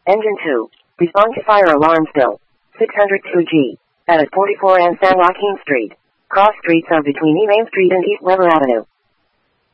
Engine 2. Respond to fire alarm still. 602G. At 44 and San Joaquin Street. Cross streets are between Emain Street and East Weber Avenue.